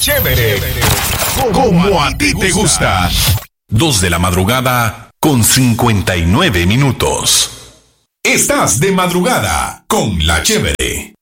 Chévere, como a ti te gusta. 2 de la madrugada con 59 minutos. Estás de madrugada con La Chévere.